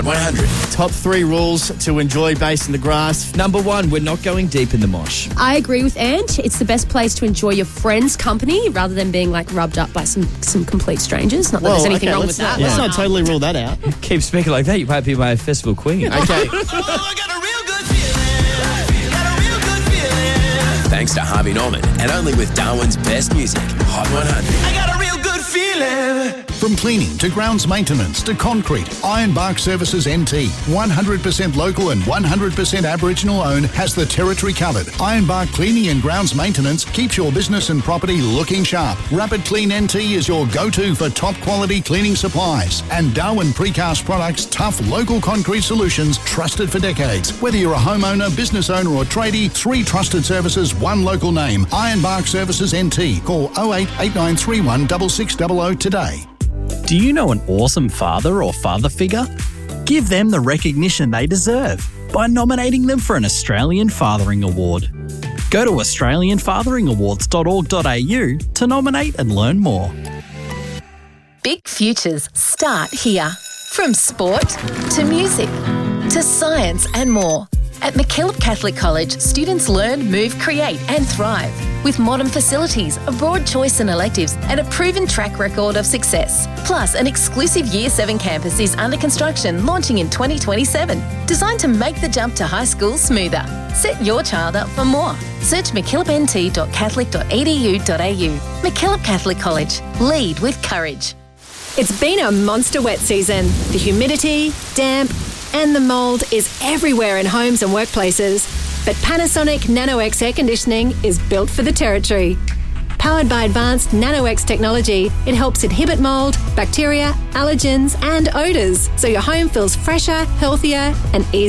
100. Top 3 rules to enjoy based in the grass. Number 1, we're not going deep in the mosh. I agree with Ant. It's the best place to enjoy your friends' company rather than being rubbed up by some complete strangers. Not that there's anything wrong with that. Let's not totally rule that out. Keep speaking like that, you might be my festival queen. Okay. Thanks to Harvey Norman and only with Darwin's best music. Hot 100. I got a real good feeling. From cleaning to grounds maintenance to concrete, Ironbark Services NT, 100% local and 100% Aboriginal owned, has the territory covered. Ironbark Cleaning and Grounds Maintenance keeps your business and property looking sharp. Rapid Clean NT is your go-to for top quality cleaning supplies. And Darwin Precast Products, tough local concrete solutions trusted for decades. Whether you're a homeowner, business owner or tradie, 3 trusted services, 1 local name. Ironbark Services NT. Call 08 8931 6600 today. Do you know an awesome father or father figure? Give them the recognition they deserve by nominating them for an Australian Fathering Award. Go to australianfatheringawards.org.au to nominate and learn more. Big futures start here. From sport to music to science and more. At MacKillop Catholic College, students learn, move, create and thrive. With modern facilities, a broad choice in electives and a proven track record of success. Plus, an exclusive Year 7 campus is under construction, launching in 2027. Designed to make the jump to high school smoother. Set your child up for more. Search mckillopnt.catholic.edu.au. MacKillop Catholic College. Lead with courage. It's been a monster wet season. The humidity, damp, and the mould is everywhere in homes and workplaces. But Panasonic NanoX air conditioning is built for the territory. Powered by advanced NanoX technology, it helps inhibit mould, bacteria, allergens and odours, so your home feels fresher, healthier and easier